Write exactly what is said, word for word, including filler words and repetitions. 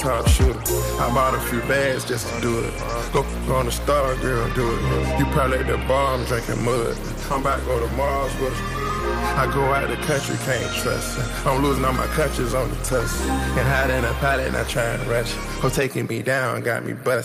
top shooter. I bought a few bags just to do it. Go, go on the star, girl, do it. You probably at the bar, I'm drinking mud. I'm about to go to Mars with her. I go out the country, can't trust her. I'm losing all my countries on the tuss. And hide in a pilot, and I try and rush. Her taking me down, got me busted.